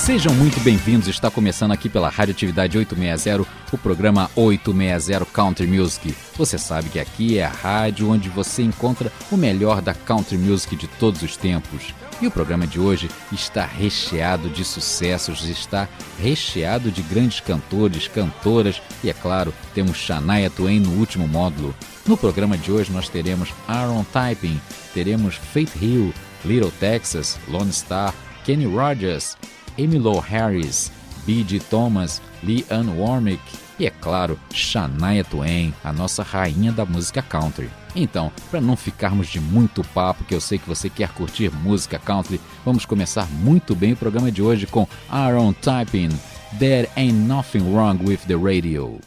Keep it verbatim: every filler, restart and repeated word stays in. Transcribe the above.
Sejam muito bem-vindos, está começando aqui pela Radioatividade oitocentos e sessenta, o programa oitocentos e sessenta Country Music. Você sabe que aqui é a rádio onde você encontra o melhor da Country Music de todos os tempos. E o programa de hoje está recheado de sucessos, está recheado de grandes cantores, cantoras e, é claro, temos Shania Twain no último módulo. No programa de hoje nós teremos Aaron Typing, teremos Faith Hill, Little Texas, Lone Star, Kenny Rogers, Emmylou Harris, B J Thomas, Lee Ann Womack e, é claro, Shania Twain, a nossa rainha da música country. Então, para não ficarmos de muito papo, que eu sei que você quer curtir música country, vamos começar muito bem o programa de hoje com Aaron Typing, There Ain't Nothing Wrong with the Radio.